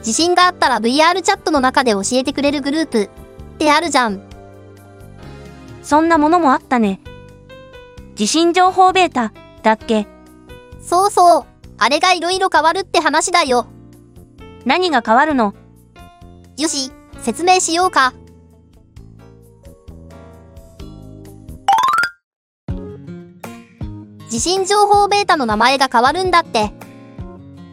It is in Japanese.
地震があったら VR チャットの中で教えてくれるグループってあるじゃん。 そんなものもあったね。地震情報ベータだっけ？ そうそう。あれがいろいろ変わるって話だよ。 何が変わるの？ よし、説明しようか。地震情報ベータの名前が変わるんだって。